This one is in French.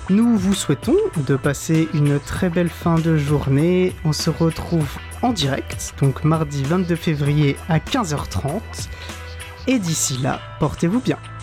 Nous vous souhaitons de passer une très belle fin de journée. On se retrouve en direct, donc mardi 22 février à 15h30. Et d'ici là, portez-vous bien.